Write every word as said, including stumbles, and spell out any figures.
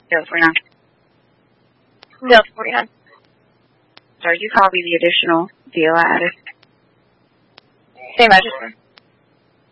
Deal forty-nine. Deal forty-nine. Sorry, you copy the additional deal I added. Same register.